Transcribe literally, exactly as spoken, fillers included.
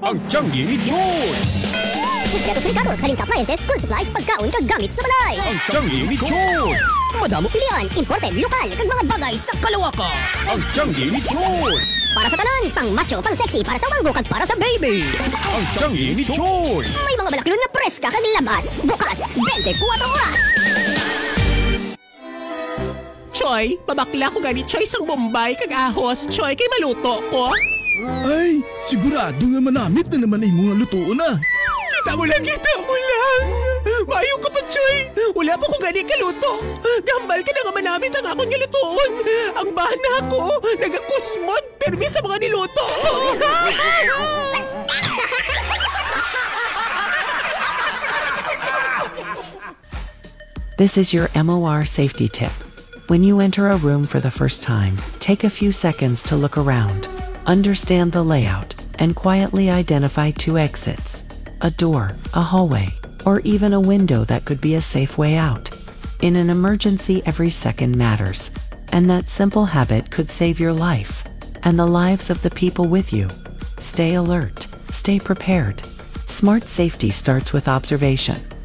Ang Changi ni Chon! Kompleto sa regalo sa Linsa Appliances, school supplies, pagkaon, kagamit sa balay. Ang Changi ni Chon! Madamo pilihan, imported, lokal, kag mga bagay sa kalawakan. Ang Changi ni Chon! Para sa tanan, pang macho, pang sexy, para sa wanggo, kag para sa baby. Ang Changi ni Chon! May mga balakilon na preska, kag labas, bukas, twenty-four oras. Choy, babakla ko gani Choy sang Bombay kag ahos. Choy, kay maluto ko. Ay, sigurado nga manamit na naman ay mga lutuon na. Kita mo lang, kita mo lang. Maayong ka pa, Choy. Wala pa ko gani kaluto. Gambal ka na nga manamit ang akong nilutoon. Ang bana ko, nagakusmod, permi sa mga niluto. This is your M O R safety tip. When you enter a room for the first time, take a few seconds to look around, understand the layout, and quietly identify two exits, a door, a hallway, or even a window that could be a safe way out. In an emergency, every second matters, and that simple habit could save your life and the lives of the people with you. Stay alert, stay prepared. Smart safety starts with observation.